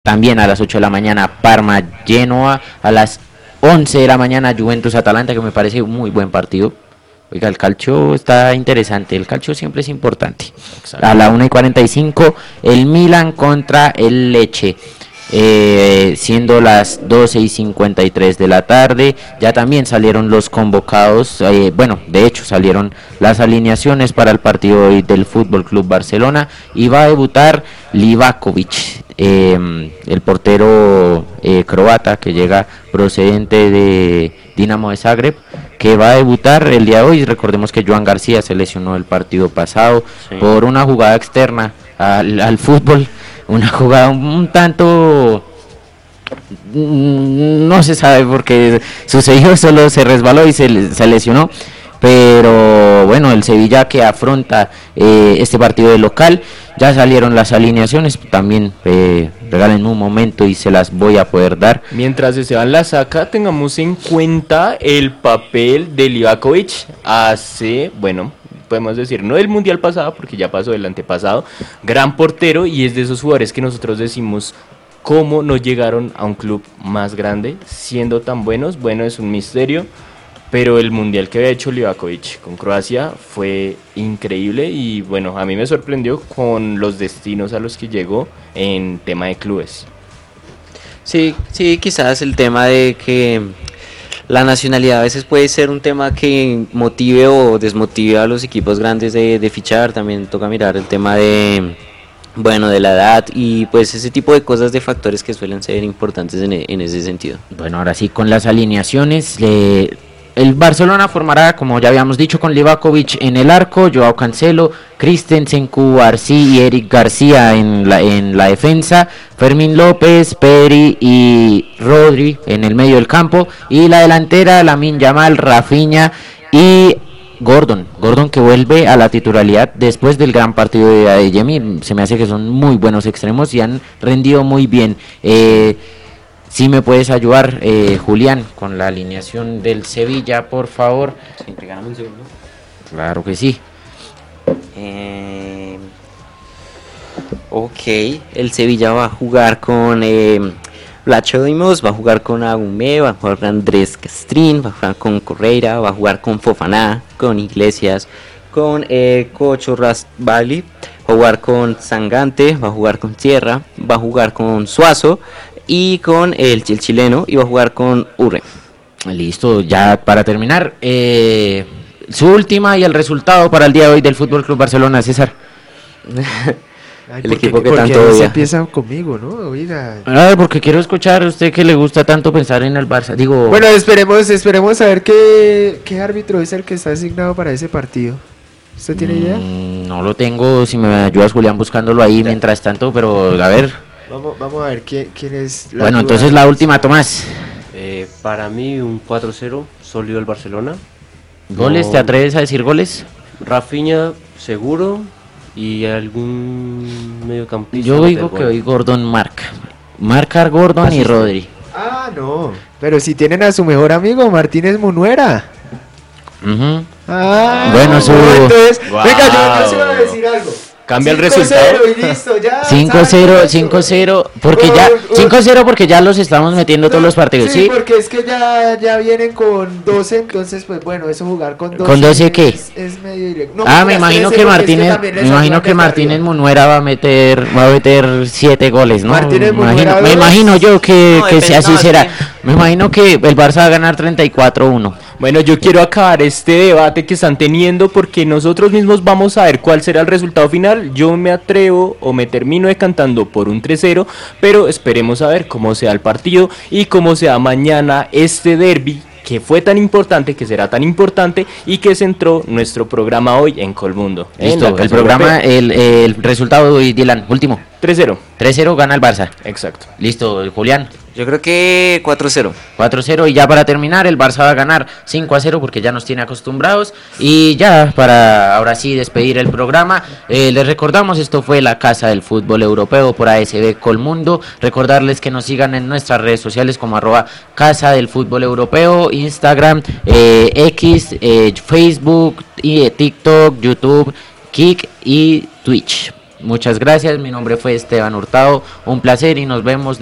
También a las 8 de la mañana Parma-Genoa, a las 11 de la mañana Juventus-Atalanta, que me parece un muy buen partido. Oiga, el calcio está interesante, el calcio siempre es importante. Exacto. A la 1:45 el Milan contra el Lecce. Siendo las 12:53 de la tarde, ya también salieron los convocados, de hecho salieron las alineaciones para el partido hoy del Fútbol Club Barcelona, y va a debutar Livakovic, el portero croata que llega procedente de Dinamo de Zagreb, que va a debutar el día de hoy. Recordemos que Joan García se lesionó el partido pasado por una jugada externa al fútbol. Una jugada un tanto, no se sabe por qué sucedió, solo se resbaló y se lesionó. Pero bueno, el Sevilla que afronta este partido de local, ya salieron las alineaciones, también regálenme un momento y se las voy a poder dar. Mientras Esteban la saca, tengamos en cuenta el papel de Livakovic podemos decir, no del mundial pasado, porque ya pasó del antepasado, gran portero, y es de esos jugadores que nosotros decimos, ¿cómo no llegaron a un club más grande siendo tan buenos? Bueno, es un misterio, pero el mundial que había hecho Livakovic con Croacia fue increíble, y bueno, a mí me sorprendió con los destinos a los que llegó en tema de clubes. Sí, quizás el tema de que la nacionalidad a veces puede ser un tema que motive o desmotive a los equipos grandes de fichar. También toca mirar el tema de la edad y pues ese tipo de cosas, de factores que suelen ser importantes en ese sentido. Bueno, ahora sí, con las alineaciones, el Barcelona formará, como ya habíamos dicho, con Livakovic en el arco, Joao Cancelo, Christensen, Cubarsí y Eric García en la defensa, Fermín López, Pedri y Rodri en el medio del campo, y la delantera, Lamine Yamal, Rafinha y Gordon que vuelve a la titularidad después del gran partido de Adeyemi. Se me hace que son muy buenos extremos y han rendido muy bien. Si me puedes ayudar, Julián, con la alineación del Sevilla, por favor. Sí, regálame un segundo. Claro que sí. Ok, el Sevilla va a jugar con Vlacho Dimos, va a jugar con Agumé, va a jugar con Andrés Castrín, va a jugar con Correira, va a jugar con Fofaná, con Iglesias, con Cocho Rasbali, va a jugar con Sangante, va a jugar con Sierra, va a jugar con Suazo y con el chileno, y va a jugar con Urre. Listo, ya para terminar, su última y el resultado para el día de hoy del Fútbol Club Barcelona, César. El equipo que tanto odia. Empieza conmigo, ¿no? Oiga. Porque quiero escuchar a usted que le gusta tanto pensar en el Barça. Bueno, esperemos a ver qué árbitro es el que está asignado para ese partido. ¿Usted tiene idea? No lo tengo, si me ayudas, Julián, buscándolo ahí mientras tanto, pero a ver. Vamos a ver quién es. Bueno, entonces la última, Tomás. Para mí un 4-0, sólido el Barcelona. ¿Goles? ¿Te atreves a decir goles? Rafinha, seguro, y algún mediocampista. Yo digo que hoy Gordon marcar Gordon y Rodri. No, pero si tienen a su mejor amigo Martínez Munuera. Bueno, entonces, venga, yo se iba a decir algo. Cambia el resultado. 5-0, porque ya los estamos metiendo todos los partidos. Sí, porque es que ya vienen con 12, entonces pues bueno, eso jugar con 12. ¿Con 12 qué? Es medio directo. Me imagino que Martínez Munuera va a meter 7 goles, ¿no? Me imagino yo que así será. Me imagino que el Barça va a ganar 34-1. Bueno, yo quiero acabar este debate que están teniendo, porque nosotros mismos vamos a ver cuál será el resultado final. Yo me atrevo o me termino decantando por un 3-0, pero esperemos a ver cómo sea el partido y cómo sea mañana este derbi que fue tan importante, que será tan importante y que centró nuestro programa hoy en Colmundo. Listo, el programa, el resultado hoy, Dylan, último. 3-0. 3-0 gana el Barça. Exacto. Listo, Julián. Yo creo que 4-0. 4-0, y ya para terminar, el Barça va a ganar 5-0 porque ya nos tiene acostumbrados. Y ya para ahora sí despedir el programa, les recordamos, esto fue la Casa del Fútbol Europeo por ASB Colmundo. Recordarles que nos sigan en nuestras redes sociales como @Casa del Fútbol Europeo, Instagram, X, Facebook, TikTok, YouTube, Kik y Twitch. Muchas gracias, mi nombre fue Esteban Hurtado, un placer y nos vemos.